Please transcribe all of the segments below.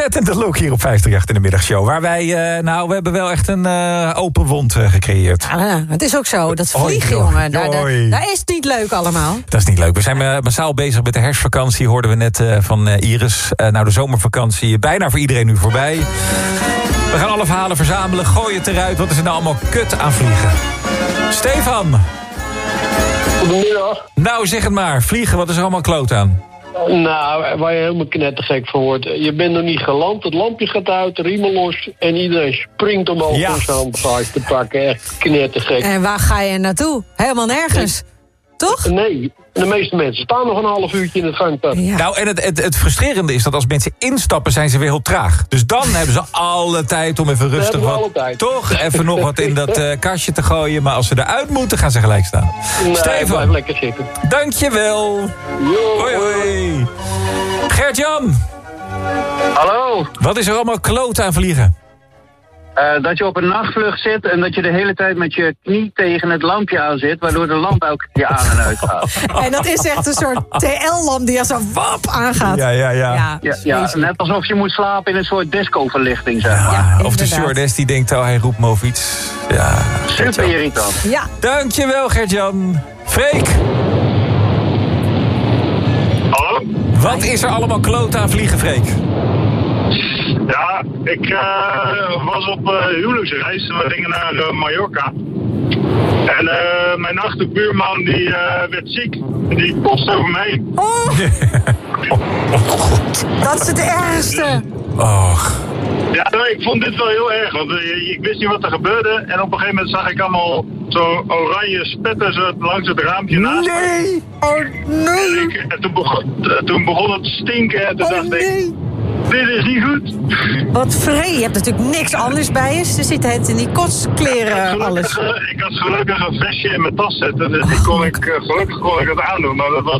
Ted en de Look hier op 538 in de middagshow. Waar wij, we hebben wel echt een open wond gecreëerd. Ja, het is ook zo, dat vliegen, jongen. Daar is het niet leuk allemaal. Dat is niet leuk. We zijn massaal bezig met de herfstvakantie, hoorden we net van Iris. De zomervakantie bijna voor iedereen nu voorbij. We gaan alle verhalen verzamelen, gooien het eruit. Wat is er nou allemaal kut aan vliegen? Stefan. Goedemiddag. Nou, zeg het maar. Vliegen, wat is er allemaal kloot aan? Nou, waar je helemaal knettergek van wordt. Je bent nog niet geland, het lampje gaat uit, de riemen los en iedereen springt omhoog om zijn handbagage te pakken. Echt knettergek. En waar ga je naartoe? Helemaal nergens. Toch? Nee, de meeste mensen staan nog een half uurtje in het gangpad. Ja. Nou, en het frustrerende is dat als mensen instappen, zijn ze weer heel traag. Dus dan hebben ze alle tijd om even rustig toch even nog wat in dat kastje te gooien. Maar als ze eruit moeten, gaan ze gelijk staan. Nee, Stefan, blijf lekker zitten. Dankjewel. Yo, hoi, hoi. Gert-Jan. Hallo. Wat is er allemaal kloot aan vliegen? Dat je op een nachtvlucht zit en dat je de hele tijd met je knie tegen het lampje aan zit, waardoor de lamp elke keer aan en uit gaat. En dat is echt een soort TL-lamp die als een wap aangaat. Ja. Net alsof je moet slapen in een soort discoverlichting, zeg maar. Ja, of de stewardess die denkt, hij roept me over iets. Ja, super irritant. Ja. Dankjewel, Gert-Jan. Freek. Hallo? Wat is er allemaal kloot aan vliegen, Freek? Ja, ik was op huwelijksreis. We gingen naar Mallorca. En mijn achterbuurman die werd ziek. En die botste over mij. Oh, God. dat is het ergste. Och. Ja, ik vond dit wel heel erg. Want ik wist niet wat er gebeurde. En op een gegeven moment zag ik allemaal zo oranje spetten zo langs het raampje naast me. Nee. Oh, nee. En toen begon het te stinken. En toen dacht ik, dit is niet goed. Wat vreemd. Je hebt natuurlijk niks anders bij je. Ze zitten het in die kotskleren, alles. Ik had gelukkig een vestje in mijn tas zitten. Dus gelukkig kon ik het aandoen. Maar dat was...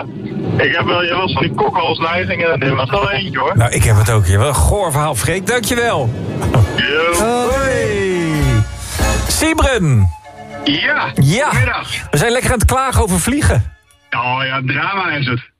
je hebt wel van die kokhalsneigingen. En dit was wel eentje, hoor. Nou, ik heb het ook hier. Wel een goor verhaal, Freek. Dankjewel. Yo. Hoi. Siebren. Ja, goedemiddag. We zijn lekker aan het klagen over vliegen. Oh ja, drama is het.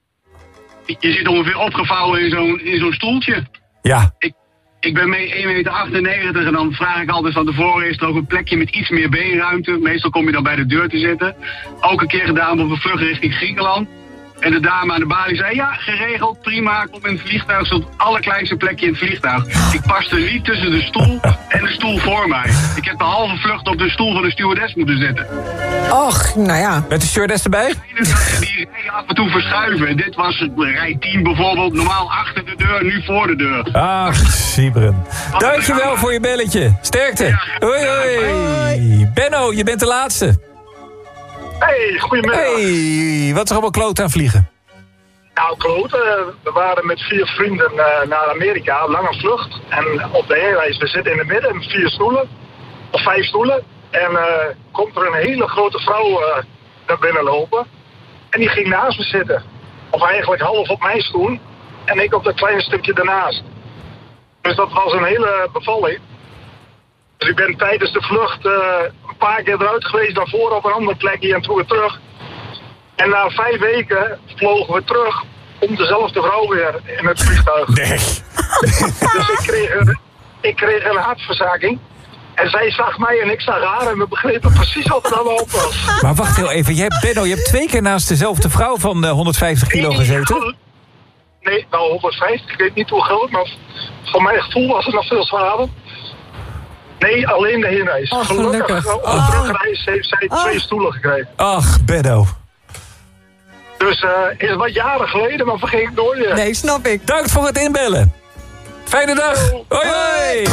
Je zit ongeveer opgevouwen in zo'n stoeltje. Ja. Ik ben mee 1,98 meter en dan vraag ik altijd van tevoren, is er ook een plekje met iets meer beenruimte? Meestal kom je dan bij de deur te zitten. Ook een keer gedaan op een vlucht richting Griekenland. En de dame aan de balie zei, ja, geregeld, prima, kom in het vliegtuig, zo'n het allerkleinste plekje in het vliegtuig. Ik paste niet tussen de stoel en de stoel voor mij. Ik heb de halve vlucht op de stoel van de stewardess moeten zitten. Och, nou ja. Met de stewardess erbij? Die rij af en toe verschuiven. Dit was rij 10 bijvoorbeeld, normaal achter de deur, nu voor de deur. Ach, Siebren. Dankjewel voor je belletje. Sterkte. Ja, hoi, hoi. Benno, je bent de laatste. Hey, goedemiddag. Hey, wat is er allemaal kloot aan vliegen? Nou, kloten. We waren met 4 vrienden naar Amerika, lange vlucht. En op de heenreis, we zitten in het midden, 4 stoelen, of 5 stoelen. En komt er een hele grote vrouw naar binnen lopen. En die ging naast me zitten. Of eigenlijk half op mijn stoel. En ik op dat kleine stukje daarnaast. Dus dat was een hele bevalling. Dus ik ben tijdens de vlucht een paar keer eruit geweest, daarvoor op een andere plekje en toen weer terug. En na 5 weken vlogen we terug om dezelfde vrouw weer in het vliegtuig. Nee. Dus ik kreeg een hartverzaking. En zij zag mij en ik zag haar en we begrepen precies wat er allemaal op was. Maar wacht heel even, Benno, je hebt 2 keer naast dezelfde vrouw van 150 kilo gezeten? Nee, nou 150, ik weet niet hoe groot, maar voor mijn gevoel was het nog veel zwaarder. Nee, alleen de heenreis. Oh, gelukkig. Op de terugreis heeft zij 2 stoelen gekregen. Ach, Benno. Dus is wat jaren geleden, maar vergeet ik nooit meer. Nee, snap ik. Dank voor het inbellen. Fijne dag. Hoi, hoi.